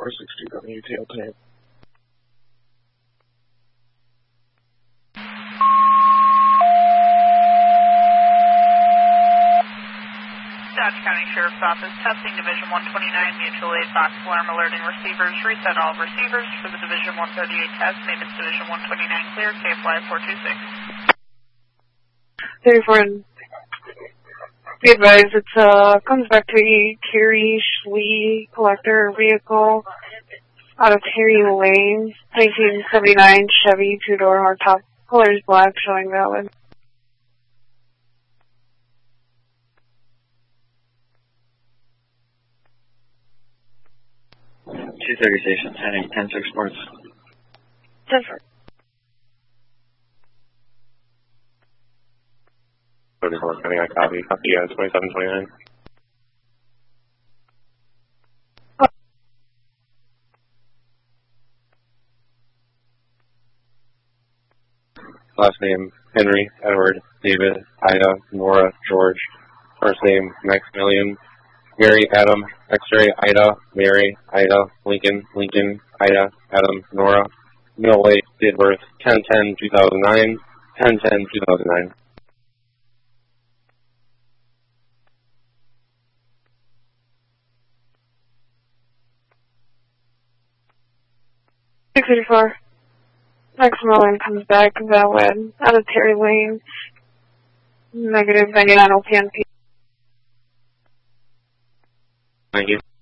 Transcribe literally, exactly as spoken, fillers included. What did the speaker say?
four sixty W tail tape. Dodge County Sheriff's Office, testing Division one twenty-nine, mutual aid box alarm alerting receivers. Reset all receivers for the Division one thirty-eight test. Maintenance Division one twenty-nine clear, K F Y four two six. thirty-four and be advised, it uh, comes back to a Carrie Schlee collector vehicle out of Terry Lane, nineteen seventy-nine Chevy, two-door hardtop, colors black, showing valid. two thirty station, heading ten six Sports. ten four. thirty-four, coming on copy, copy, uh, twenty-seven twenty-nine. Last name, Henry, Edward, David, Ida, Nora, George. First name, Maximilian, Mary, Adam, X-ray, Ida, Mary, Ida, Lincoln, Lincoln, Ida, Adam, Nora. Middle Lake, date of birth, ten ten two thousand nine, ten ten two thousand nine. six eighty-four. Maximilian comes back valid out of Terry Lane, negative ninety-nine O P N P. Thank you.